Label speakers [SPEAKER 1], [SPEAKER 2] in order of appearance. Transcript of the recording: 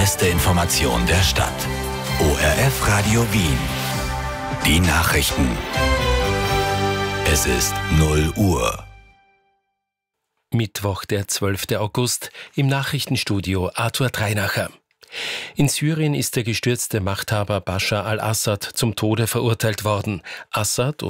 [SPEAKER 1] beste Information der Stadt. ORF Radio Wien. Die Nachrichten. Es ist 0 Uhr.
[SPEAKER 2] Mittwoch, der 12. August, im Nachrichtenstudio Arthur Treinacher. In Syrien ist der gestürzte Machthaber Bashar al-Assad zum Tode verurteilt worden. Assad